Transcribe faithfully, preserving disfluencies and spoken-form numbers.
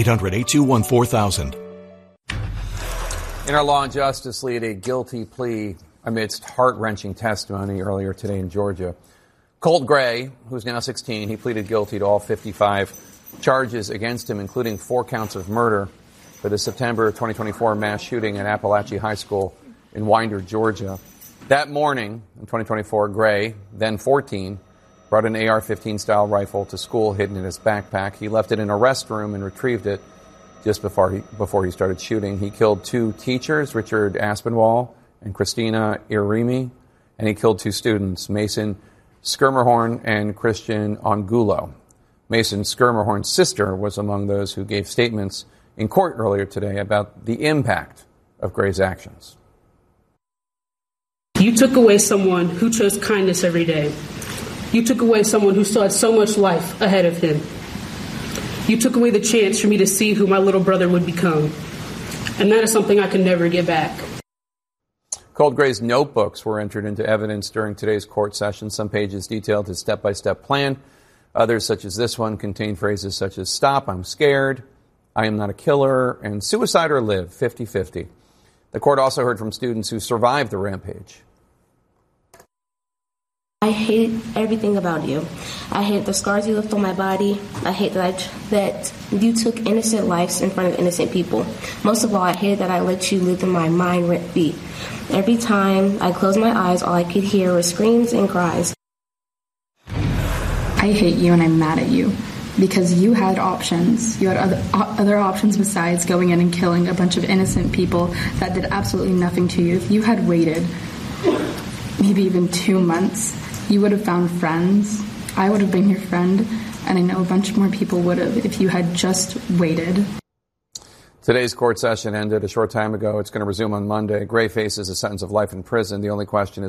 eight hundred, eight two one, four thousand. In our Law and Justice lead, a guilty plea amidst heart-wrenching testimony earlier today in Georgia. Colt Gray, who's now sixteen, he pleaded guilty to all fifty-five charges against him, including four counts of murder for the September twenty twenty-four mass shooting at Appalachia High School in Winder, Georgia. That morning in twenty twenty-four, Gray, then fourteen, brought an A R fifteen style rifle to school hidden in his backpack. He left it in a restroom and retrieved it just before he, before he started shooting. He killed two teachers, Richard Aspinwall and Christina Irimi, and he killed two students, Mason Skirmerhorn and Christian Angulo. Mason Skirmerhorn's sister was among those who gave statements in court earlier today about the impact of Gray's actions. You took away someone who chose kindness every day. You took away someone who still had so much life ahead of him. You took away the chance for me to see who my little brother would become. And that is something I can never get back. Colt Gray's notebooks were entered into evidence during today's court session. Some pages detailed his step-by-step plan. Others, such as this one, contain phrases such as, "Stop, I'm scared," "I am not a killer," and "Suicide or live, fifty-fifty. The court also heard from students who survived the rampage. I hate everything about you. I hate the scars you left on my body. I hate that I, that you took innocent lives in front of innocent people. Most of all, I hate that I let you live in my mind rent-free. Every time I closed my eyes, all I could hear were screams and cries. I hate you and I'm mad at you because you had options. You had other, other options besides going in and killing a bunch of innocent people that did absolutely nothing to you. If you had waited maybe even two months, you would have found friends. I would have been your friend, and I know a bunch more people would have if you had just waited. Today's court session ended a short time ago. It's going to resume on Monday. Gray faces a sentence of life in prison. The only question is